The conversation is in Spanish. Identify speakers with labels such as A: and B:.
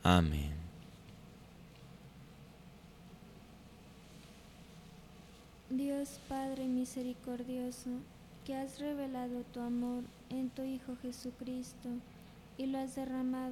A: Amén.
B: Dios Padre misericordioso, que has revelado tu amor en tu Hijo Jesucristo y lo has derramado